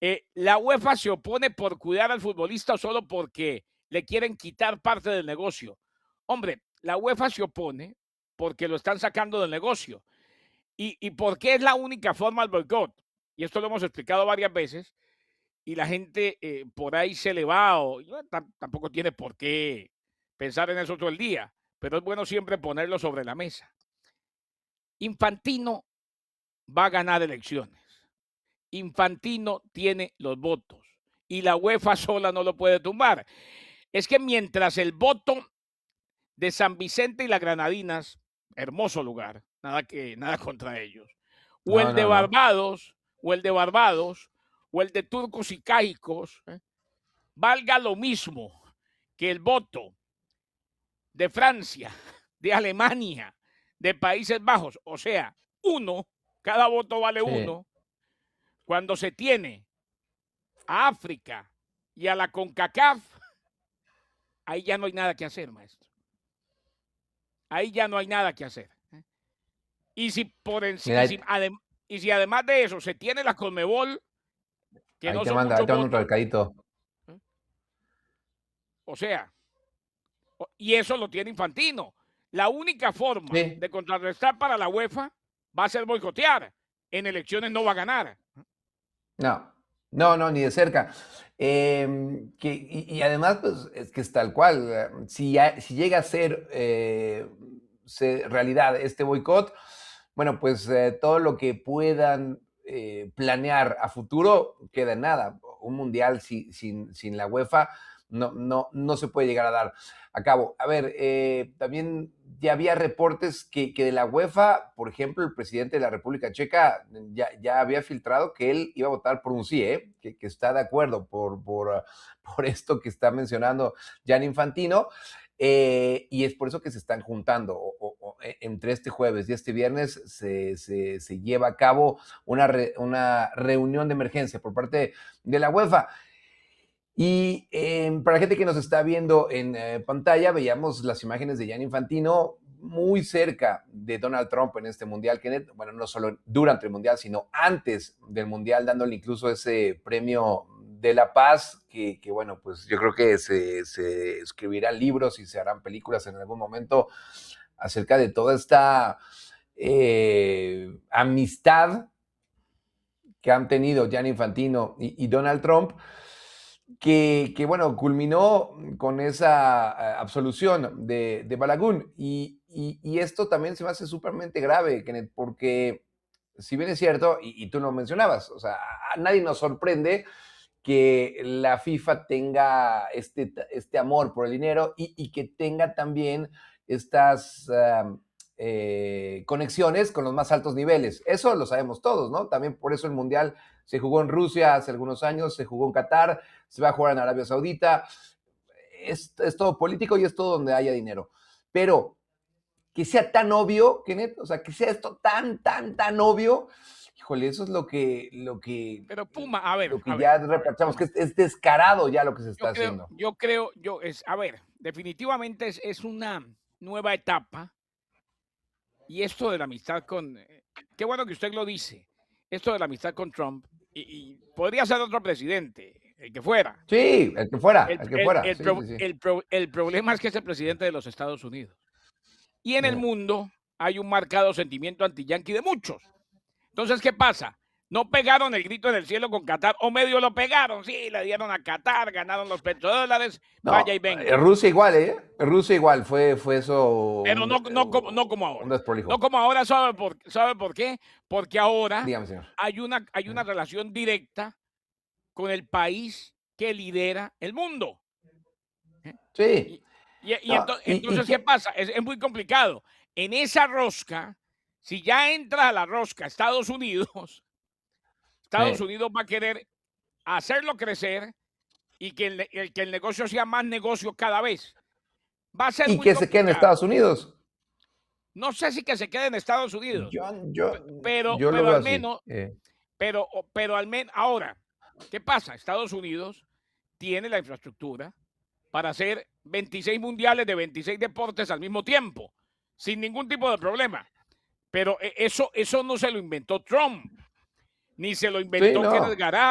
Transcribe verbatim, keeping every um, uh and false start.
Eh, ¿La UEFA se opone por cuidar al futbolista o solo porque le quieren quitar parte del negocio? Hombre, la UEFA se opone porque lo están sacando del negocio. ¿Y, y por qué es la única forma del boicot? Y esto lo hemos explicado varias veces y la gente eh, por ahí se le va o y bueno, tam- tampoco tiene por qué pensar en eso todo el día, pero es bueno siempre ponerlo sobre la mesa. Infantino va a ganar elecciones. Infantino tiene los votos y la UEFA sola no lo puede tumbar. Es que mientras el voto de San Vicente y las Granadinas, hermoso lugar, nada que nada contra ellos, o No, el de no, no. Barbados, o el de Barbados, o el de Turcos y Caicos, ¿eh? valga lo mismo que el voto de Francia, de Alemania, de Países Bajos, o sea, uno, cada voto vale Sí. uno, cuando se tiene a África y a la CONCACAF, ahí ya no hay nada que hacer, maestro. Ahí ya no hay nada que hacer. Y si, por en, Mira, y ahí, si, adem, y si además de eso se tiene la Conmebol, que ahí no te son manda, ahí muchos te mando un votos, recadito. ¿eh? O sea, y eso lo tiene Infantino. La única forma Sí. de contrarrestar para la UEFA va a ser boicotear. En elecciones no va a ganar. No, no, no, ni de cerca. Em, que, y, y además, pues, es que es tal cual. eh, Si, ya- si llega a ser eh, se- realidad este boicot, bueno, pues eh, todo lo que puedan eh, planear a futuro queda en nada. Un mundial si- sin, sin la UEFA no, no, no se puede llegar a dar a cabo. A ver, eh, también ya había reportes que, que, de la UEFA, por ejemplo, el presidente de la República Checa ya, ya había filtrado que él iba a votar por un sí, ¿eh? que, que, está de acuerdo por, por, uh, por esto que está mencionando Gianni Infantino. Eh, y es por eso que se están juntando. O, o, o, entre este jueves y este viernes se, se, se lleva a cabo una, re, una reunión de emergencia por parte de la UEFA. Y eh, para la gente que nos está viendo en eh, pantalla, veíamos las imágenes de Gianni Infantino muy cerca de Donald Trump en este mundial, Kenneth. Bueno, no solo durante el mundial, sino antes del mundial, dándole incluso ese premio de la paz, que, que bueno, pues yo creo que se, se escribirán libros y se harán películas en algún momento acerca de toda esta eh, amistad que han tenido Gianni Infantino y, y Donald Trump. Que, que, bueno, culminó con esa uh, absolución de, de Balaguer. Y, y, y, esto también se me hace súpermente grave, Kenneth, porque si bien es cierto, y, y tú lo mencionabas, o sea, a nadie nos sorprende que la FIFA tenga este, este amor por el dinero y, y que tenga también estas uh, eh, conexiones con los más altos niveles. Eso lo sabemos todos, ¿no? También por eso el Mundial se jugó en Rusia hace algunos años, se jugó en Qatar, se va a jugar en Arabia Saudita. Es, es todo político y es todo donde haya dinero. Pero que sea tan obvio, Kenneth, o sea, que sea esto tan, tan, tan obvio, híjole, eso es lo que, lo que, Pero Puma, a ver, lo a que ver, ya a ver, reprochamos, que Puma. es, es descarado ya lo que se está Yo creo, haciendo. yo creo, yo es, a ver, definitivamente es, es una nueva etapa. Y esto de la amistad con, eh, qué bueno que usted lo dice, esto de la amistad con Trump, y, y podría ser otro presidente, el que fuera. Sí, el que fuera, El, el que el, fuera, el, sí, pro, sí, sí. el, pro, el problema es que es el presidente de los Estados Unidos. Y en el Eh, mundo hay un marcado sentimiento anti-yanqui de muchos. Entonces, ¿qué pasa? No pegaron el grito en el cielo con Qatar, o medio lo pegaron, sí, le dieron a Qatar, ganaron los petrodólares, vaya y no, venga. Rusia igual, ¿eh? Rusia igual, fue, fue eso Pero un, no, no, como, no como un ahora. No desprolijo. como ahora, ¿sabe por, ¿sabe por qué? Porque ahora Dígame, señor. hay una, hay una relación directa con el país que lidera el mundo. ¿eh? Sí. Y, y, y No, ento, y, y entonces, ¿qué que, pasa? Es, es muy complicado. En esa rosca, si ya entra a la rosca Estados Unidos, Estados eh, Unidos va a querer hacerlo crecer y que el, el, que el negocio sea más negocio cada vez. Va a ser y muy que se quede en complicado. Estados Unidos. No sé si que se quede en Estados Unidos, Yo, yo, pero, yo lo pero veo al así. menos, Eh, pero, pero al menos, ahora, ¿qué pasa? Estados Unidos tiene la infraestructura para hacer veintiséis mundiales de veintiséis deportes al mismo tiempo, sin ningún tipo de problema. Pero eso, eso no se lo inventó Trump, ni se lo sí, inventó Kenneth no. Garay.